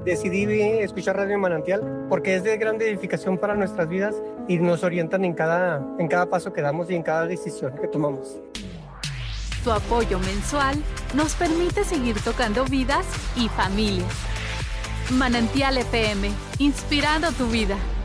decidí escuchar Radio Manantial porque es de gran edificación para nuestras vidas y nos orientan en cada paso que damos y en cada decisión que tomamos. Tu apoyo mensual nos permite seguir tocando vidas y familias. Manantial FM, inspirando tu vida.